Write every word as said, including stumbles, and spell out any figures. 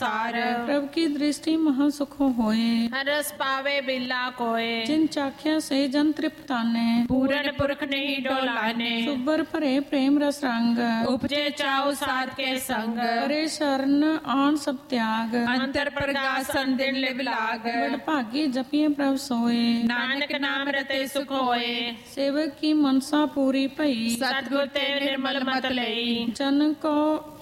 संसार। प्रभु की दृष्टि महा सुख होए, रस पावे बिल्ला कोय। जिन चाख्या से जन तृप्ताने, पूरन पुरख नहीं डोलाने। सुबर भरे प्रेम रस रंग, उपजे चाउ साध के संग। करे शरण आन सब त्याग, अंतर प्रगासन दिन लिव लाग। बड़ भागी जपिए प्रभु सोए, नानक नाम रते सुख होए। सेवक की मनसा पूरी भई, सतगुर ते निर्मल मत लई। जन को